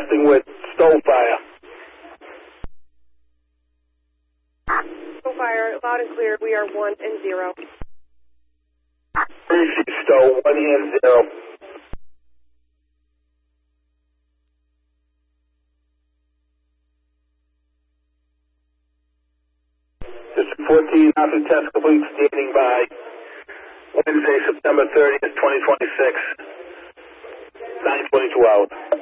testing with Stowe Fire. Stowe Fire, loud and clear. We are 1 and 0. Receive Stowe, 1 and 0. District 14, after test complete, standing by. Wednesday, September 30th, 2026, 9:22 hours.